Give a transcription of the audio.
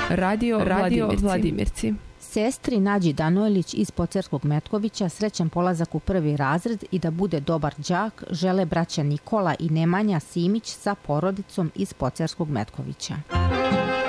Radio Vladimirci. Sestri Nađi Danojlić iz Pocerskog Metkovića srećan polazak u 1. razred i da bude dobar đak žele braća Nikola i Nemanja Simić sa porodicom iz Pocerskog Metkovića.